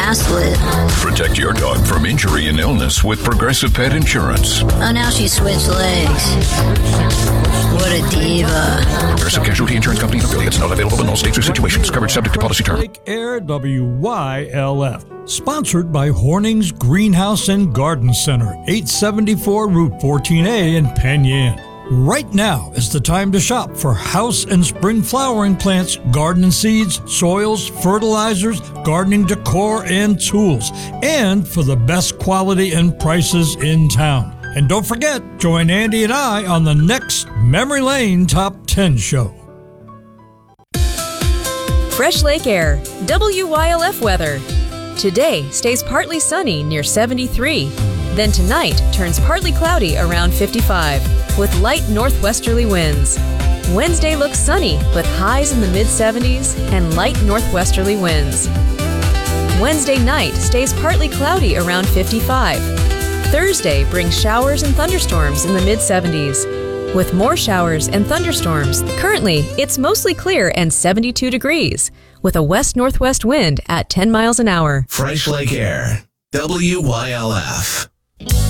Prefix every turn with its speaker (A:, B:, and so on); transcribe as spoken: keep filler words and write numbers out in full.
A: gaslit.
B: Protect your dog from injury and illness with Progressive Pet Insurance.
A: Oh, now she switched legs. What a diva.
B: Progressive Casualty Insurance Company and affiliates. Not available in all states or situations. Coverage subject to policy terms.
C: Lake Air W Y L F. Sponsored by Horning's Greenhouse and Garden Center, eight seventy-four Route fourteen A in Penn Yan. Right now is the time to shop for house and spring flowering plants, garden seeds, soils, fertilizers, gardening decor, and tools, and for the best quality and prices in town. And don't forget, join Andy and I on the next Memory Lane Top ten show.
D: Fresh Lake Air, W Y L F weather. Today stays partly sunny near seventy-three. Then tonight turns partly cloudy around fifty-five with light northwesterly winds. Wednesday looks sunny with highs in the mid seventies and light northwesterly winds. Wednesday night stays partly cloudy around fifty-five. Thursday brings showers and thunderstorms in the mid seventies. With more showers and thunderstorms, currently it's mostly clear and seventy-two degrees with a west-northwest wind at ten miles an hour.
E: Fresh Lake Air, W Y L F.